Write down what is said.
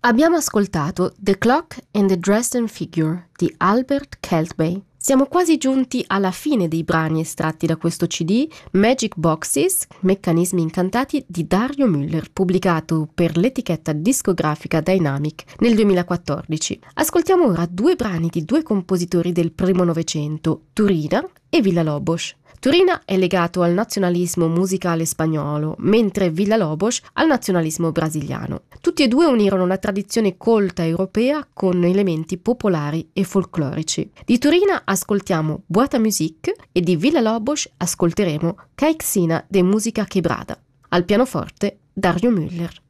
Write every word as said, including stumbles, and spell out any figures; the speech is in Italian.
Abbiamo ascoltato The Clock and the Dresden Figure di Albert Keltby. Siamo quasi giunti alla fine dei brani estratti da questo C D, Magic Boxes, Meccanismi incantati di Dario Müller, pubblicato per l'etichetta discografica Dynamic nel duemilaquattordici. Ascoltiamo ora due brani di due compositori del primo Novecento, Turina e Villa-Lobos. Turina è legato al nazionalismo musicale spagnolo, mentre Villa-Lobos al nazionalismo brasiliano. Tutti e due unirono la tradizione colta europea con elementi popolari e folclorici. Di Turina ascoltiamo Boîte à musique e di Villa-Lobos ascolteremo Caixina de Música Quebrada. Al pianoforte Dario Müller.